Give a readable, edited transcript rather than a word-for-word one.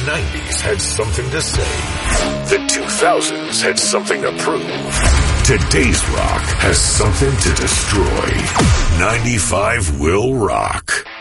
90s had something to say. The 2000s had something to prove. Today's rock has something to destroy. 95 will rock.